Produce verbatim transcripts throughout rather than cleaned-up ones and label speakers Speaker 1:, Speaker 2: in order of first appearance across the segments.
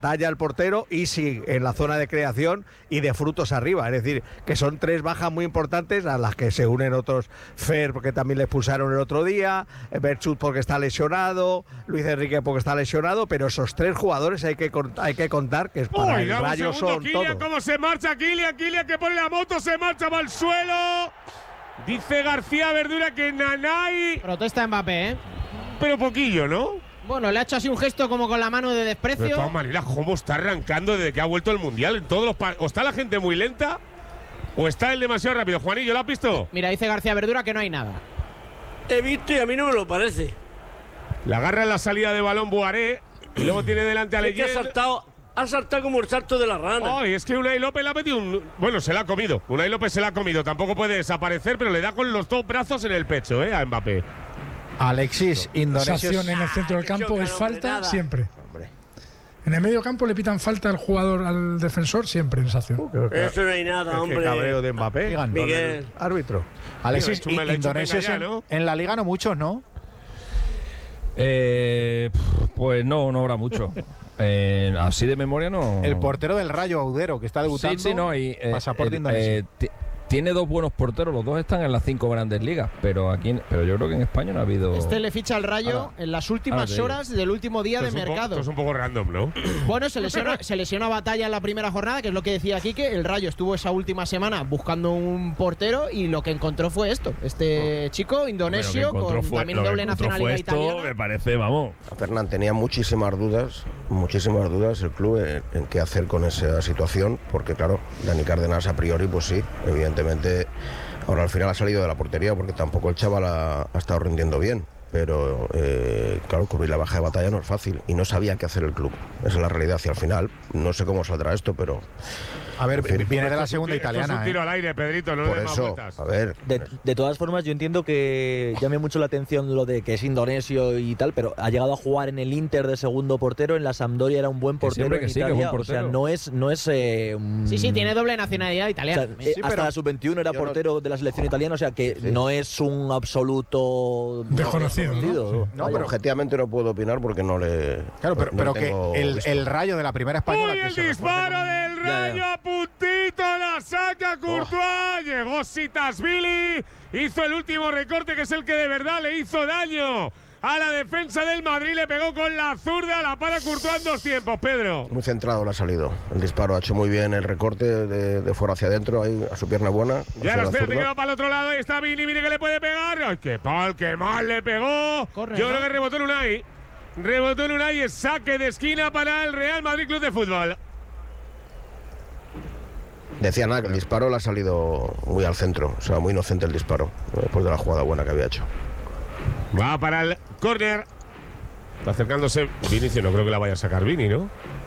Speaker 1: talla el portero y sí en la zona de creación y de frutos arriba, es decir, que son tres bajas muy importantes a las que se unen otros. Fer, porque también le expulsaron el otro día, Berchut porque está lesionado, Luis Enrique porque está lesionado, pero esos tres jugadores hay que hay que contar que es para
Speaker 2: Uy,
Speaker 1: el Rayo son
Speaker 2: Kylian,
Speaker 1: todos.
Speaker 2: cómo se marcha Kylian, Kylian que pone la moto, se marcha, va al suelo. Dice García Verdura que Nanay…
Speaker 3: Protesta Mbappé, ¿eh?
Speaker 2: Pero poquillo, ¿no?
Speaker 3: Bueno, le ha hecho así un gesto como con la mano de desprecio.
Speaker 2: De todas maneras, ¿cómo está arrancando desde que ha vuelto el Mundial? En todos los pa- ¿O está la gente muy lenta o está él demasiado rápido? Juanillo, ¿lo has visto?
Speaker 3: Mira, dice García Verdura que no hay nada.
Speaker 4: He visto y a mí no me lo parece.
Speaker 2: Le agarra en la salida de balón Buaré y luego tiene delante a
Speaker 4: Es que ha
Speaker 2: Leyen.
Speaker 4: saltado, ha saltado como el salto de la rana.
Speaker 2: Ay, es que Unai López le ha metido un… Bueno, se la ha comido. Unai López se la ha comido. Tampoco puede desaparecer, pero le da con los dos brazos en el pecho, ¿eh? A Mbappé.
Speaker 5: Alexis, Indonesia.
Speaker 6: Esa acción en el centro del campo
Speaker 4: chocan,
Speaker 6: es
Speaker 4: hombre,
Speaker 6: falta
Speaker 4: nada.
Speaker 6: siempre.
Speaker 1: Hombre.
Speaker 6: En el medio campo le pitan falta al jugador, al defensor, siempre en esa acción.
Speaker 4: Eso no hay nada,
Speaker 1: Qué
Speaker 4: hombre.
Speaker 1: cabreo de Mbappé.
Speaker 5: Digan,
Speaker 4: Miguel.
Speaker 1: Árbitro.
Speaker 5: Alexis,
Speaker 2: Chuma le ha dicho,
Speaker 5: Indonesia
Speaker 2: venga ya,
Speaker 5: en-
Speaker 2: ¿no?
Speaker 5: en la liga no muchos, ¿no?
Speaker 7: Eh, pues no, no habrá mucho. Eh, así de memoria no.
Speaker 5: El portero del Rayo, Audero, que está debutando.
Speaker 7: Sí, sí, no. Y, eh,
Speaker 5: pasaporte
Speaker 7: eh,
Speaker 5: indonesio.
Speaker 7: eh, ti- tiene dos buenos porteros, los dos están en las cinco grandes ligas, pero aquí, en- pero yo creo que en España no ha habido.
Speaker 3: Este le ficha al Rayo
Speaker 7: Ahora-
Speaker 3: en las
Speaker 7: ahora
Speaker 3: últimas
Speaker 7: te digo.
Speaker 3: horas del último día
Speaker 2: Esto
Speaker 3: de
Speaker 2: es un po-
Speaker 3: mercado.
Speaker 2: esto es un poco random, ¿no?
Speaker 3: Bueno, se lesiona, se lesiona Batalla en la primera jornada, que es lo que decía Quique. El Rayo estuvo esa última semana buscando un portero y lo que encontró fue esto. Este chico indonesio
Speaker 7: Pero que encontró
Speaker 3: con
Speaker 7: fue-
Speaker 3: también
Speaker 7: lo que
Speaker 3: doble
Speaker 7: encontró fue
Speaker 3: nacionalidad
Speaker 7: esto,
Speaker 3: italiana.
Speaker 7: me parece, vamos.
Speaker 8: Fernán tenía muchísimas dudas, muchísimas dudas el club en, en qué hacer con esa situación, porque claro, Dani Cárdenas a priori, pues sí, evidentemente, ahora al final ha salido de la portería porque tampoco el chaval ha, ha estado rindiendo bien, pero eh, claro, cubrir la baja de Batalla no es fácil y no sabía qué hacer el club, esa es la realidad hacia el final, no sé cómo saldrá esto, pero…
Speaker 5: A ver,
Speaker 8: en fin.
Speaker 5: viene de la
Speaker 2: Esto es un
Speaker 5: segunda
Speaker 2: tiro- esto es
Speaker 5: italiana.
Speaker 2: un tiro
Speaker 5: ¿eh?
Speaker 2: al aire, Pedrito, no le
Speaker 8: Por
Speaker 2: des más
Speaker 8: eso,
Speaker 2: vueltas.
Speaker 8: a ver…
Speaker 9: De, de todas formas, yo entiendo que llame mucho la atención lo de que es indonesio y tal, pero ha llegado a jugar en el Inter de segundo portero, en la Sampdoria era un buen
Speaker 7: Que
Speaker 9: portero
Speaker 7: siempre que
Speaker 9: en
Speaker 7: sí, que es
Speaker 9: Italia,
Speaker 7: buen
Speaker 9: o sea,
Speaker 7: portero.
Speaker 9: no es, no es eh, un-
Speaker 3: Sí, sí, tiene doble nacionalidad
Speaker 9: o
Speaker 3: italiana.
Speaker 9: sea, eh,
Speaker 8: Sí,
Speaker 9: hasta
Speaker 8: pero
Speaker 9: la sub veintiuno era
Speaker 8: yo no-
Speaker 9: portero de la selección italiana, o sea que
Speaker 8: Sí.
Speaker 9: no es un absoluto
Speaker 6: Desconocido, ¿no?
Speaker 9: desconocido.
Speaker 8: No,
Speaker 9: Vaya.
Speaker 8: pero objetivamente no puedo opinar porque no le…
Speaker 5: Claro, pero,
Speaker 8: no
Speaker 5: pero
Speaker 8: le
Speaker 5: que
Speaker 8: tengo
Speaker 5: el,
Speaker 8: visto.
Speaker 5: el Rayo de la primera española.
Speaker 2: ¡Uy,
Speaker 5: que
Speaker 2: el
Speaker 5: se
Speaker 2: disparo
Speaker 5: refuerce
Speaker 2: del
Speaker 9: Ya,
Speaker 2: Rayo!
Speaker 9: ya.
Speaker 2: A puntito la saca Courtois. Llegó Sitasvili. Hizo el último recorte, que es el que de verdad le hizo daño a la defensa del Madrid. Le pegó con la zurda. La para Courtois en dos tiempos, Pedro.
Speaker 8: Muy centrado le ha salido. El disparo ha hecho muy bien el recorte de, de fuera hacia adentro, ahí a su pierna buena.
Speaker 2: Ya
Speaker 8: hacia
Speaker 2: lo
Speaker 8: la
Speaker 2: espera, te
Speaker 8: zurda.
Speaker 2: queda para el otro lado. Ahí está Vini, Vini que le puede pegar. ¡Ay, qué pal, qué mal le pegó!
Speaker 3: Corre,
Speaker 2: Yo
Speaker 3: ¿no?
Speaker 2: creo que rebotó en Unai. Rebotó en Unai, es saque de esquina para el Real Madrid Club de Fútbol.
Speaker 8: Decía nada, que el disparo le ha salido muy al centro, o sea, muy inocente el disparo, después de la jugada buena que había hecho.
Speaker 2: Va para el córner. Está acercándose Vinicius, no creo que la vaya a sacar Vini, ¿no?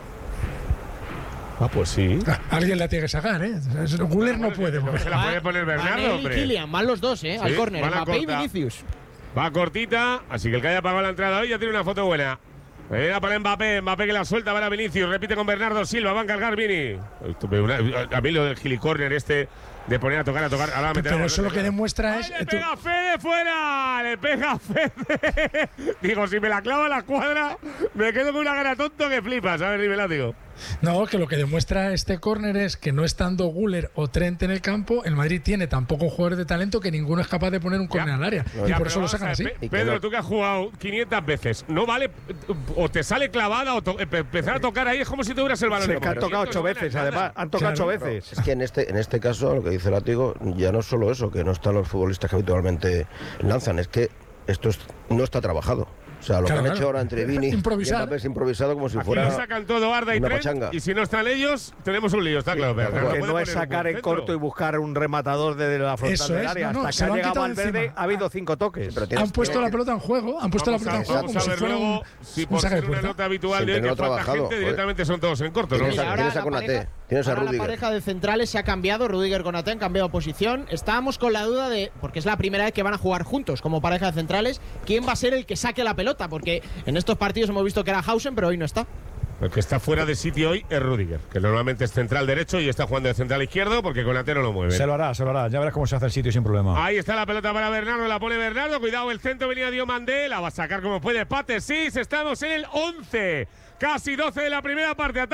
Speaker 2: Ah, pues sí.
Speaker 6: Ah, alguien la tiene que sacar, ¿eh? O sea, Güler no puede.
Speaker 2: No
Speaker 6: porque-
Speaker 2: se la puede poner
Speaker 3: Van
Speaker 2: Bernardo,
Speaker 3: él y
Speaker 2: hombre.
Speaker 3: Kylian, van los dos, ¿eh? Al
Speaker 2: Sí,
Speaker 3: córner,
Speaker 2: van a
Speaker 3: Mbappé y
Speaker 2: corta.
Speaker 3: Vinicius.
Speaker 2: Va cortita, así que el que haya pagado la entrada hoy ya tiene una foto buena. Era para Mbappé, Mbappé que la suelta para Vinicius, repite con Bernardo Silva, va a encargar Vini. Esto me- una- A mí lo del gilicórner este de poner a tocar, a tocar, ahora va a meter
Speaker 6: Pero
Speaker 2: la
Speaker 6: eso lo
Speaker 2: mano.
Speaker 6: que demuestra es.
Speaker 2: ¡Ay, le
Speaker 6: eh, tú-
Speaker 2: pega Fede fuera! ¡Le pega Fede! Digo, si me la clava la cuadra, me quedo con una gana tonto que flipas. A ver, dime, látigo.
Speaker 6: No, que lo que demuestra este córner es que no estando Güler o Trent en el campo, el Madrid tiene tan pocos jugadores de talento que ninguno es capaz de poner un córner al área. y
Speaker 2: Ya,
Speaker 6: por
Speaker 2: pero
Speaker 6: eso lo
Speaker 2: vamos
Speaker 6: sacan
Speaker 2: a
Speaker 6: así.
Speaker 2: ver, Pe-
Speaker 8: Y que
Speaker 2: Pedro,
Speaker 8: no-
Speaker 2: tú que has jugado quinientas veces, no vale, o te sale clavada o to- empe- empezar a tocar ahí es como si tuvieras el balón.
Speaker 1: Sí,
Speaker 2: en
Speaker 1: que han
Speaker 2: mano.
Speaker 1: tocado
Speaker 2: Y
Speaker 1: ocho
Speaker 2: esto no gana
Speaker 1: veces,
Speaker 2: nada.
Speaker 1: además. Han tocado
Speaker 6: Claro.
Speaker 1: ocho veces.
Speaker 8: Es que en este, en este caso, lo que dice Látigo, ya no es solo eso, que no están los futbolistas que habitualmente lanzan, es que esto es- no está trabajado. O sea, lo
Speaker 6: Claro,
Speaker 8: que han
Speaker 6: claro.
Speaker 8: hecho ahora entre Vini
Speaker 6: Improvisar.
Speaker 8: y Mbappé es improvisado como si
Speaker 2: Aquí
Speaker 8: fuera…
Speaker 2: lo sacan todo Arda y
Speaker 8: una
Speaker 2: Trent,
Speaker 8: pachanga.
Speaker 2: y si no están ellos, tenemos un lío, está claro. pero
Speaker 8: claro,
Speaker 2: no
Speaker 1: Que
Speaker 2: puede
Speaker 1: no es
Speaker 2: poner un
Speaker 1: sacar en
Speaker 2: centro.
Speaker 1: corto y buscar un rematador desde la frontal
Speaker 6: Eso
Speaker 1: del
Speaker 6: es,
Speaker 1: área.
Speaker 6: no, no,
Speaker 1: Hasta
Speaker 6: se
Speaker 1: que
Speaker 6: lo
Speaker 1: ha
Speaker 6: han
Speaker 1: llegado
Speaker 6: quitado
Speaker 1: Valverde
Speaker 6: encima.
Speaker 1: ha habido cinco toques.
Speaker 8: pero tienes-
Speaker 6: Han puesto la pelota en juego, han puesto la
Speaker 2: Vamos a,
Speaker 6: pelota en juego
Speaker 2: vamos
Speaker 6: como
Speaker 2: a
Speaker 6: si
Speaker 2: ver
Speaker 6: fuera
Speaker 2: luego
Speaker 6: un,
Speaker 2: si
Speaker 6: un
Speaker 2: por
Speaker 6: saque de
Speaker 2: ser una
Speaker 6: puerta.
Speaker 2: nota habitual
Speaker 8: Sin
Speaker 2: de que
Speaker 8: tenerlo
Speaker 2: falta
Speaker 8: trabajado,
Speaker 2: gente,
Speaker 8: joder.
Speaker 2: directamente son todos en corto. ¿no?
Speaker 8: Tienes
Speaker 3: Y
Speaker 8: a,
Speaker 3: ahora
Speaker 8: tienes a
Speaker 3: la
Speaker 8: Konaté,
Speaker 3: pareja-
Speaker 8: tienes a
Speaker 3: ahora la
Speaker 8: Rüdiger.
Speaker 3: pareja de centrales se ha cambiado, Rüdiger Konaté han cambiado posición. Estábamos con la duda de, porque es la primera vez que van a jugar juntos como pareja de centrales, quién va a ser el que saque la pelota, porque en estos partidos hemos visto que era Hausen, pero hoy no está.
Speaker 2: El que está fuera de sitio hoy es Rüdiger, que normalmente es central derecho y está jugando de central izquierdo porque Konaté no lo mueve.
Speaker 10: Se lo hará, se lo hará. Ya verás cómo se hace el sitio sin problema.
Speaker 2: Ahí está la pelota para Bernardo, la pone Bernardo. Cuidado, el centro venía Diomandé, la va a sacar como puede Pates. Sí, estamos en el once, casi doce de la primera parte.